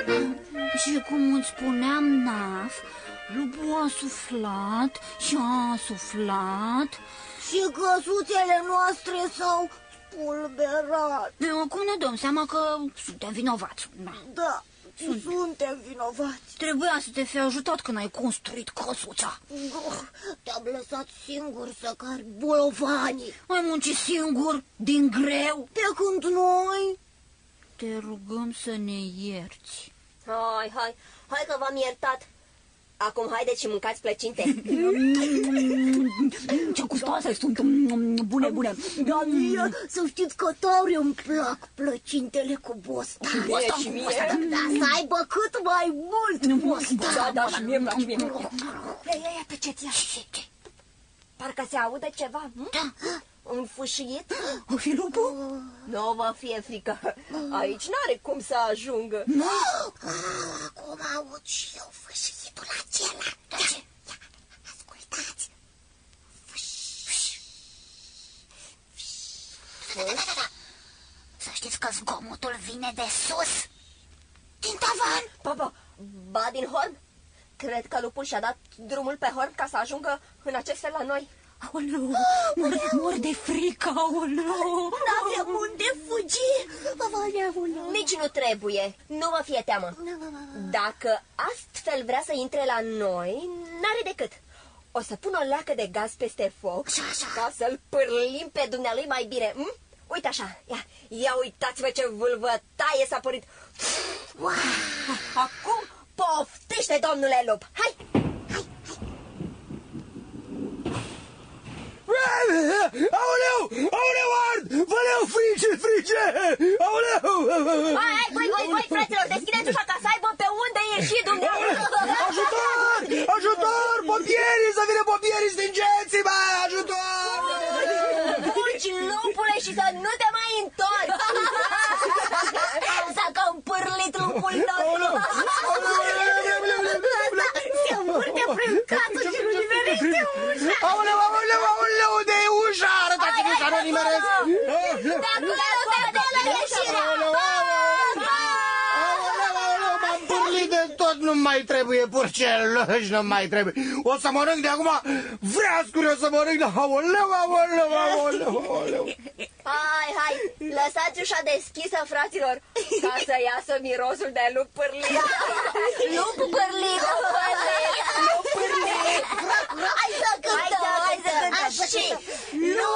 Și cum îți spuneam, Naf, lupul a suflat și a suflat. Și căsuțele noastre s-au spulberat. Acum ne dăm seama că suntem vinovați. Da, suntem vinovați. Trebuia să te fi ajutat când ai construit căsuța. Te-am lăsat singur să cari bolovanii. Ai muncit singur, din greu. Pe când noi... Te rugăm să ne ierți. Hai că v-am iertat. Acum haideți și mâncați plăcinte. Ce gustoase sunt, bune. Da, mie, să știți că tare îmi plac plăcintele cu bostan. Și mie. Da, să aibă cât mai mult bostan. Da, și mie îmi place. Ia, tăceți, ia. Parcă se aude ceva. Da. Un fâșiet? O fi lupul? Nu vă fie frică. Aici n-are cum să ajungă. Acum aud și eu fâșietul acela. Ascultați. Să știți că zgomotul vine de sus. Din tavan. Ba din horn? Cred că lupul și-a dat drumul pe horn ca să ajungă în acest fel la noi. Aoleu, mor de frică, aoleu. N-avem unde fugi. Nici nu trebuie, nu vă fie teamă. Dacă astfel vrea să intre la noi, n-are decât. O să pun o leacă de gaz peste foc ca să-l pârlim pe dumnealui mai bine. Uite așa, ia uitați-vă ce vâlvătaie s-a părit. Acum poftește, domnule lup. Hai! Aoleu, ard! Văleu, frice! Aoleu! Hai, voi, fraților, deschideți ușa ca să aibă pe unde ieși dumneavoastră. Ajutor! Pompierii, să vină pompierii, stingeți-mă! Ajutor! Urci, lupule, și să nu te mai întorci. S-a cam pârlit lupul nostru. Se învârte prin casă și nu nimerește ușa. Aoleu, unde e ușa? Arătați-mi ușa, nu nimeresc! De acolo ieșirea. M-am pârlit de tot, nu mai trebuie purceluși, nu mai trebuie. O să mănânc de acum vreascuri, o să mănânc de... Aoleu! Hai, lăsați ușa deschisă, fraților, ca să iasă mirosul de lup pârlit. Lup pârlit. Hai să cântăm. Și